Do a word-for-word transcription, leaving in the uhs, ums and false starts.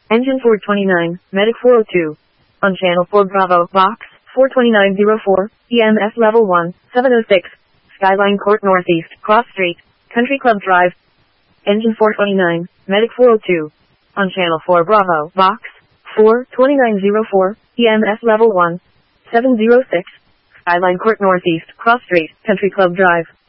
Engine four twenty-nine, Medic four oh two. On Channel four Bravo, Box, four twenty-nine oh four, E M S Level one, seven oh six. Skyline Court Northeast, Cross Street, Country Club Drive. Engine four twenty-nine, Medic four oh two. On Channel four Bravo, Box, four twenty-nine oh four, E M S Level one, seven oh six. Skyline Court Northeast, Cross Street, Country Club Drive.